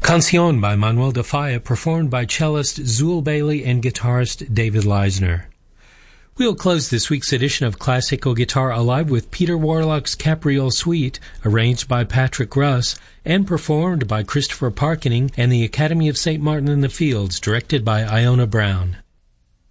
Canción by Manuel de Falla, performed by cellist Zool Bailey and guitarist David Leisner. We'll close this week's edition of Classical Guitar Alive with Peter Warlock's Capriole Suite, arranged by Patrick Russ and performed by Christopher Parkening and the Academy of St. Martin in the Fields, directed by Iona Brown.